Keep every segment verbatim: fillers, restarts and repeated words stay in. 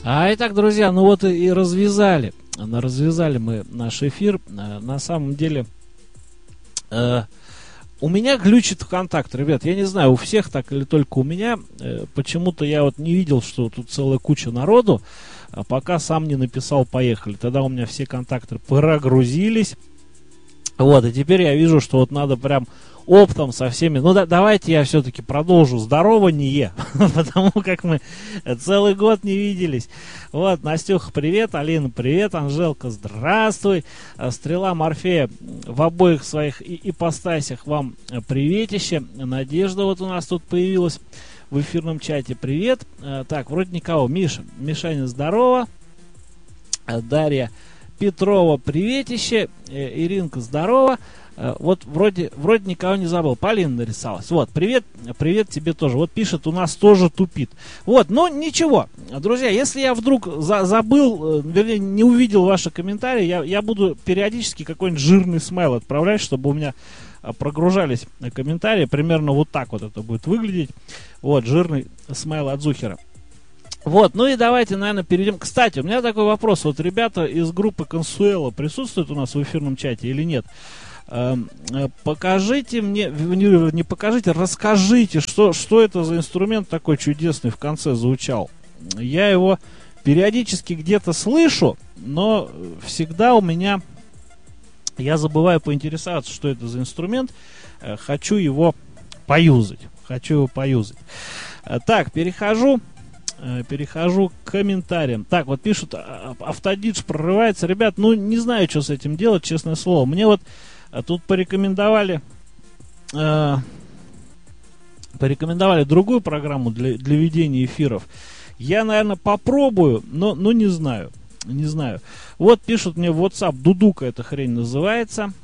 А итак, друзья, ну вот и, и развязали. Развязали мы наш эфир. На самом деле, э, у меня глючит ВКонтакт, ребят. Я не знаю, у всех так или только у меня. Э, почему-то я вот не видел, что тут целая куча народу, а пока сам не написал «поехали». Тогда у меня все контакты прогрузились. Вот, и теперь я вижу, что вот надо прям оптом со всеми. Ну да, давайте я все-таки продолжу здорование, потому как мы целый год не виделись. Вот, Настюха, привет, Алина, привет, Анжелка, здравствуй. Стрела Морфея в обоих своих ипостасях вам приветище. Надежда вот у нас тут появилась в эфирном чате, привет. Так, вроде никого. Миша, Мишаня, здорово. Дарья Петрова, приветище. Иринка, здорово. Вот вроде, вроде никого не забыл. Полина нарисовалась. Вот, привет, привет тебе тоже. Вот пишет, у нас тоже тупит. Вот, но ничего. Друзья, если я вдруг за, забыл, вернее, не увидел ваши комментарии, я, я буду периодически какой-нибудь жирный смайл отправлять, чтобы у меня прогружались комментарии. Примерно вот так вот это будет выглядеть. Вот, жирный смайл от Зухера. Вот, ну и давайте, наверное, перейдем. Кстати, у меня такой вопрос. Вот ребята из группы Консуэла присутствуют у нас в эфирном чате или нет? Покажите мне, не покажите, расскажите, что, что это за инструмент такой чудесный в конце звучал. Я его периодически где-то слышу, но всегда у меня, я забываю поинтересоваться, что это за инструмент. Хочу его поюзать. Хочу его поюзать. Так, перехожу. Перехожу к комментариям. Так, вот пишут, автодидж прорывается. Ребят, ну не знаю, что с этим делать, честное слово. Мне вот тут порекомендовали э, порекомендовали другую программу для, для ведения эфиров. Я, наверное, попробую, но, но не знаю. Не знаю. Вот пишут мне в WhatsApp, Дудука эта хрень называется.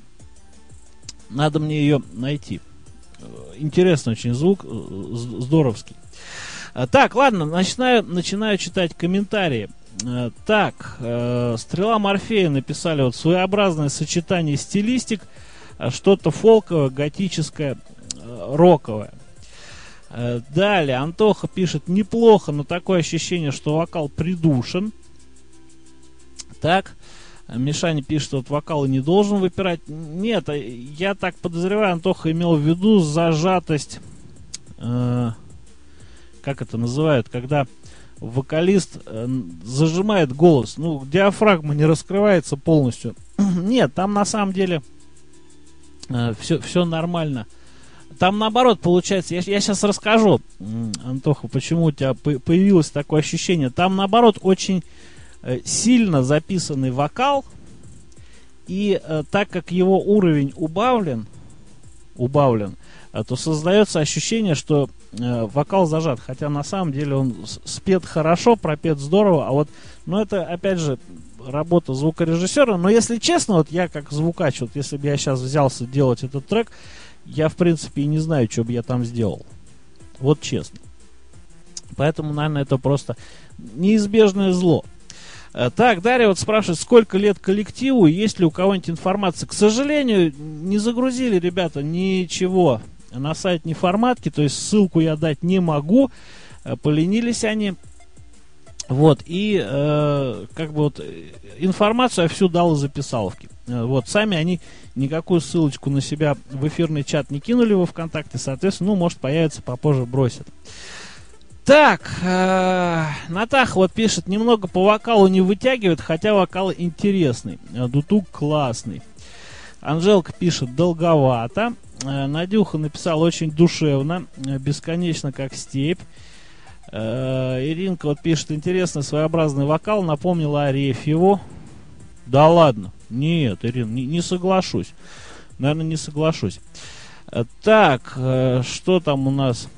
Надо мне ее найти. Интересный очень звук, здоровский. Так, ладно, начинаю, начинаю читать комментарии. Так, э, Стрела Морфея написали вот своеобразное сочетание стилистик, что-то фолковое, готическое, э, роковое. Э, далее, Антоха пишет, неплохо, но такое ощущение, что вокал придушен. Так, Мишаня пишет, вот вокал и не должен выпирать. Нет, я так подозреваю, Антоха имел в виду зажатость... Э, как это называют, когда вокалист э, зажимает голос, ну, диафрагма не раскрывается полностью. Нет, там на самом деле э, все, все нормально. Там наоборот получается, я, я сейчас расскажу, Антоха, почему у тебя по- появилось такое ощущение. Там наоборот очень э, сильно записанный вокал, и э, так как его уровень убавлен, убавлен, то создается ощущение, что э, вокал зажат, хотя на самом деле он спет хорошо, пропет здорово, а вот, ну это опять же работа звукорежиссера, но если честно, вот я как звукач, вот если бы я сейчас взялся делать этот трек, я в принципе и не знаю, что бы я там сделал, вот честно. Поэтому, наверное, это просто неизбежное зло. Так, Дарья вот спрашивает, сколько лет коллективу, есть ли у кого-нибудь информация. К сожалению, не загрузили, ребята, ничего на сайт неформатки, то есть ссылку я дать не могу, поленились они. Вот, и э, как бы вот информацию я всю дал из записаловки. Вот, сами они никакую ссылочку на себя в эфирный чат не кинули во ВКонтакте, соответственно, ну, может, появится, попозже бросят. Так, э, Натаха вот пишет, немного по вокалу не вытягивает, хотя вокал интересный, дутук классный. Анжелка пишет, долговато. э, Надюха написала, очень душевно, э, бесконечно как степь. э, Иринка вот пишет, интересный своеобразный вокал, напомнила Арефьеву. Да ладно, нет, Ирина, не, не соглашусь. Наверное, не соглашусь. э, Так, э, что там у нас?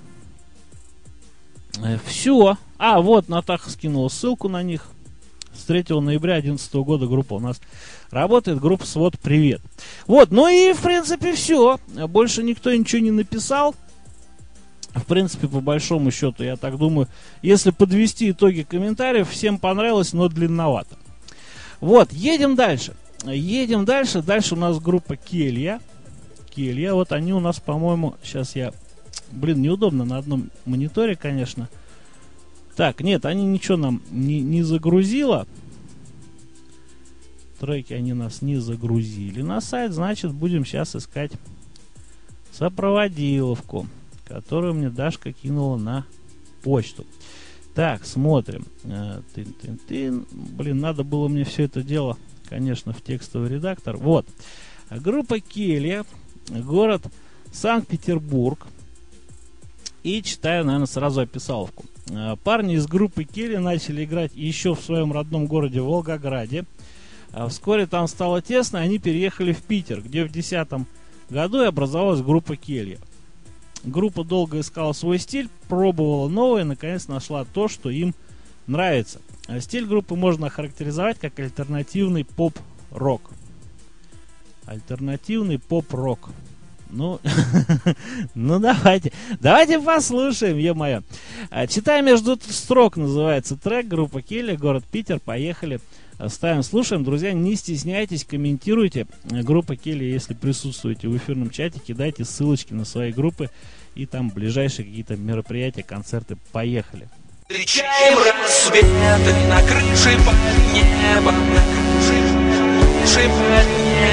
Все. А, вот Натаха скинула ссылку на них. С третьего ноября две тысячи одиннадцатого года группа у нас работает. Группа Свод, привет. Вот, ну и в принципе все. Больше никто ничего не написал. В принципе, по большому счету, я так думаю, если подвести итоги комментариев, всем понравилось, но длинновато. Вот, едем дальше. Едем дальше. Дальше у нас группа Келья. Келья, вот они у нас, по-моему, сейчас я... Блин, неудобно на одном мониторе, конечно. Так, нет, они ничего нам не, не загрузило. Треки они нас не загрузили на сайт. Значит, будем сейчас искать сопроводиловку, которую мне Дашка кинула на почту. Так, смотрим. Тын-тын-тын. Блин, надо было мне все это дело, конечно, в текстовый редактор. Вот. Группа Келья, город Санкт-Петербург. И читаю, наверное, сразу описаловку. Парни из группы Келья начали играть еще в своем родном городе Волгограде. Вскоре там стало тесно, и они переехали в Питер, где в две тысячи десятом году и образовалась группа Келья. Группа долго искала свой стиль, пробовала новое и наконец нашла то, что им нравится. Стиль группы можно охарактеризовать как альтернативный поп-рок. Альтернативный поп-рок. Ну, ну давайте, давайте послушаем, е-мое. Читая между строк называется трек, группа Келья, город Питер, поехали. Ставим, слушаем. Друзья, не стесняйтесь, комментируйте. Группа Келья, если присутствуете в эфирном чате, кидайте ссылочки на свои группы. И там ближайшие какие-то мероприятия, концерты. Поехали. Встречаем рассветы на крыше под небом, на крыше, крыше под небом.